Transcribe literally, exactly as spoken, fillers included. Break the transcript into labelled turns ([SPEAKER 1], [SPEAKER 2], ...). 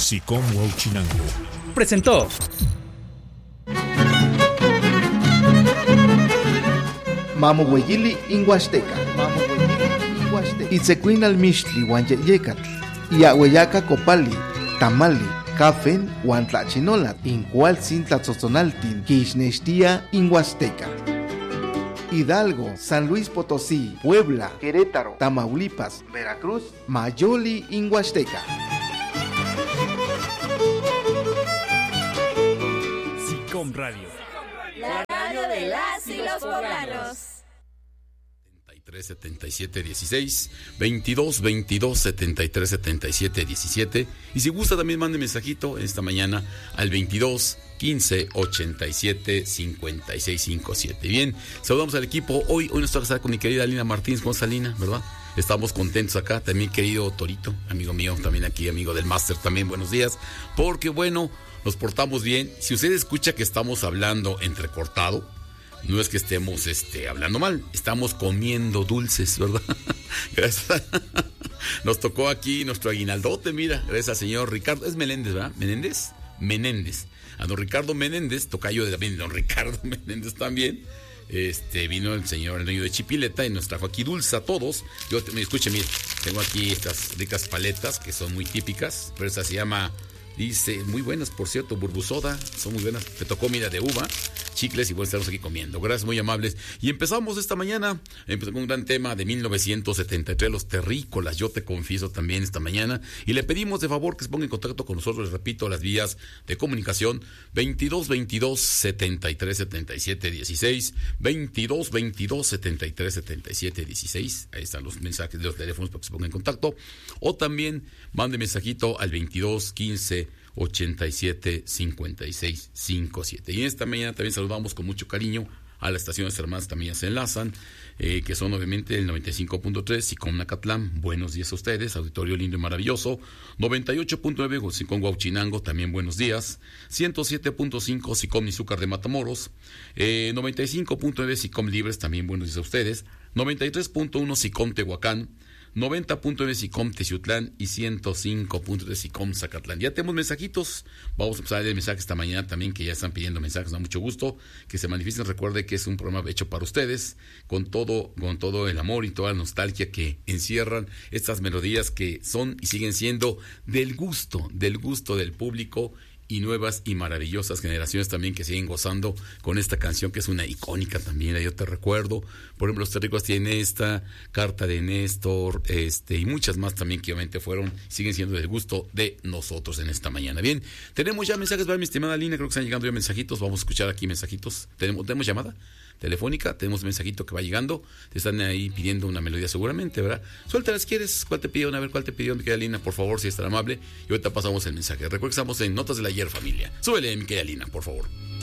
[SPEAKER 1] SICOM Huauchinango
[SPEAKER 2] presentó
[SPEAKER 3] Mamo Hueyili Inhuasteca. Mamo Hueyili Inhuasteca. Itzecuin al Mixtli Huanyeyecatl. Iahueyaca Copali. Tamali. Cafen Huantlachinola. Incualtzin Tlatzotzonaltin. Quixnextia Inhuasteca. Hidalgo, San Luis Potosí, Puebla, Querétaro, Tamaulipas, Veracruz, Mayoli Inhuasteca.
[SPEAKER 1] SICOM Radio,
[SPEAKER 4] la radio de las y los poblanos.
[SPEAKER 5] setenta y tres setenta y siete dieciséis, veintidós veintidós setenta y tres setenta y siete diecisiete. Y si gusta también mande mensajito esta mañana al veintidós quince ochenta y siete cincuenta y seis cincuenta y siete. Bien, saludamos al equipo. Hoy, hoy nos toca estar con mi querida Lina Martínez. ¿Cómo está, Lina? ¿Verdad? Estamos contentos acá. También querido Torito, amigo mío, también aquí, amigo del máster, también buenos días. Porque bueno, nos portamos bien. Si usted escucha que estamos hablando entrecortado, no es que estemos este, hablando mal, estamos comiendo dulces, ¿verdad? Gracias. Nos tocó aquí nuestro aguinaldote, mira, gracias al señor Ricardo. Es Menéndez, ¿verdad? ¿Menéndez? Menéndez. A don Ricardo Menéndez, tocayo de también don Ricardo Menéndez también. Este, vino el señor el niño de Chipileta y nos trajo aquí dulce a todos. Yo, me escuche, mire, tengo aquí estas ricas paletas que son muy típicas, pero esta se llama, dice, muy buenas, por cierto, burbusoda, son muy buenas. Me tocó, mira, de uva, chicles y bueno, estamos aquí comiendo. Gracias, muy amables. Y empezamos esta mañana, empezamos con un gran tema de mil novecientos setenta y tres, los terrícolas, yo te confieso también esta mañana. Y le pedimos de favor que se ponga en contacto con nosotros, les repito, las vías de comunicación, veintidós veintidós setenta y tres setenta y siete dieciséis, veintidós veintidós setenta y tres setenta y siete dieciséis, ahí están los mensajes de los teléfonos para que se ponga en contacto. O también mande mensajito al veintidós quince ochenta y siete cincuenta y seis cincuenta y siete. Y esta mañana también saludamos con mucho cariño a las estaciones hermanas también se enlazan, eh, que son obviamente el noventa y cinco punto tres SICOM Nacatlán, buenos días a ustedes, auditorio lindo y maravilloso, noventa y ocho punto nueve SICOM Huauchinango, también buenos días, ciento siete punto cinco SICOM Izúcar de Matamoros, eh, noventa y cinco punto nueve SICOM Libres, también buenos días a ustedes, noventa y tres punto uno SICOM Tehuacán, noventa punto nueve SICOM Teciutlán y ciento cinco punto tres SICOM Zacatlán. Ya tenemos mensajitos, vamos a empezar a leer mensajes esta mañana también, que ya están pidiendo mensajes, da mucho gusto que se manifiesten. Recuerde que es un programa hecho para ustedes, con todo, con todo el amor y toda la nostalgia que encierran estas melodías que son y siguen siendo del gusto, del gusto del público, y nuevas y maravillosas generaciones también que siguen gozando con esta canción que es una icónica también. Yo te recuerdo, por ejemplo, los terrícolas tienen esta, Carta de Néstor, este y muchas más también que obviamente fueron, siguen siendo del gusto de nosotros en esta mañana. Bien, tenemos ya mensajes, ¿vale, mi estimada Lina? Creo que están llegando ya mensajitos, vamos a escuchar aquí mensajitos. ¿Tenemos, ¿tenemos llamada telefónica? Tenemos un mensajito que va llegando, te están ahí pidiendo una melodía seguramente, ¿verdad? Suéltalas, ¿quieres? ¿Cuál te pidieron? A ver, ¿cuál te pidió, mi querida Lina? Por favor, si es tan amable, y ahorita pasamos el mensaje. Recuerda que estamos en Notas del Ayer, familia. Súbele, mi querida Lina, por favor.